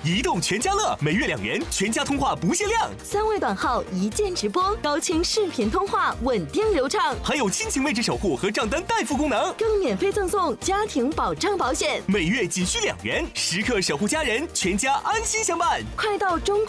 移动全家乐每月2元，全家通话不限量 ，3位短号一键直播，高清视频通话稳定流畅， 还有亲情位置守护和账单代付功能， 更免费赠送家庭保障保险， 每月仅需2元，时刻守护家人，全家安心相伴。 快到中